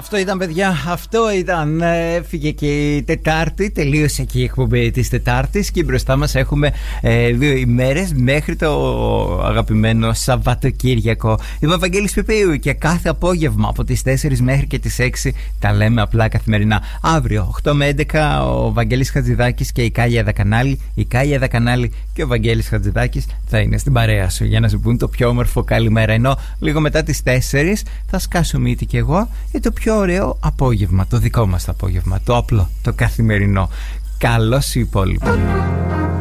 Αυτό ήταν, παιδιά, αυτό ήταν. Έφυγε και η Τετάρτη, τελείωσε και η εκπομπή της Τετάρτης και μπροστά μας έχουμε 2 ημέρες μέχρι το αγαπημένο Σαββατοκύριακο. Είμαι ο Βαγγέλης Πιπίου και κάθε απόγευμα από τις 4 μέχρι και τις 6 τα λέμε απλά καθημερινά. Αύριο 8 με 11 ο Βαγγέλης Χατζηδάκης και η Κάλια Δακανάλη. Η Κάλια Δακανάλη και ο Βαγγέλης Χατζηδάκης θα είναι στην παρέα σου για να σου πούν το πιο όμορφο καλημέρα. Ενώ λίγο μετά τις 4 θα σκάσω μύτη κι εγώ για το πιο ωραίο απόγευμα, το δικό μας το απόγευμα, το απλό, το καθημερινό. Καλό σου υπόλοιπο.